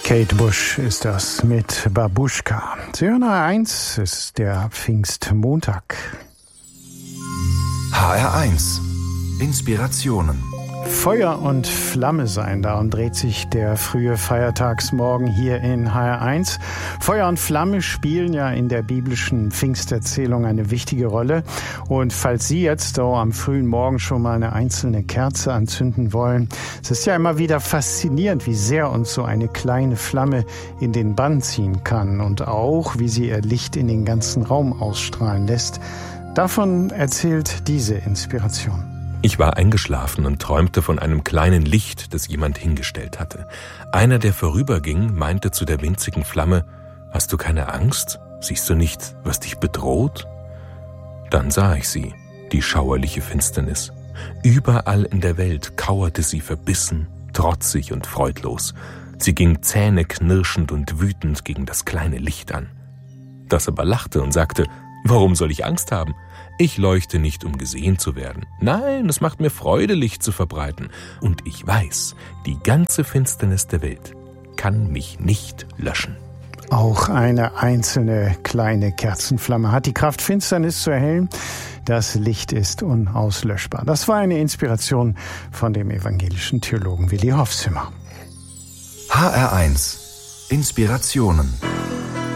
Kate Bush ist das mit Babuschka. Sie hören HR1, es ist der Pfingstmontag. HR1 Inspirationen. Feuer und Flamme sein, darum dreht sich der frühe Feiertagsmorgen hier in HR1. Feuer und Flamme spielen ja in der biblischen Pfingsterzählung eine wichtige Rolle. Und falls Sie jetzt so am frühen Morgen schon mal eine einzelne Kerze anzünden wollen, es ist ja immer wieder faszinierend, wie sehr uns so eine kleine Flamme in den Bann ziehen kann und auch, wie sie ihr Licht in den ganzen Raum ausstrahlen lässt. Davon erzählt diese Inspiration. Ich war eingeschlafen und träumte von einem kleinen Licht, das jemand hingestellt hatte. Einer, der vorüberging, meinte zu der winzigen Flamme: »Hast du keine Angst? Siehst du nicht, was dich bedroht?« Dann sah ich sie, die schauerliche Finsternis. Überall in der Welt kauerte sie verbissen, trotzig und freudlos. Sie ging zähneknirschend und wütend gegen das kleine Licht an. Das aber lachte und sagte: »Warum soll ich Angst haben? Ich leuchte nicht, um gesehen zu werden. Nein, es macht mir Freude, Licht zu verbreiten. Und ich weiß, die ganze Finsternis der Welt kann mich nicht löschen.« Auch eine einzelne kleine Kerzenflamme hat die Kraft, Finsternis zu erhellen. Das Licht ist unauslöschbar. Das war eine Inspiration von dem evangelischen Theologen Willi Hofzimmer. HR1 Inspirationen.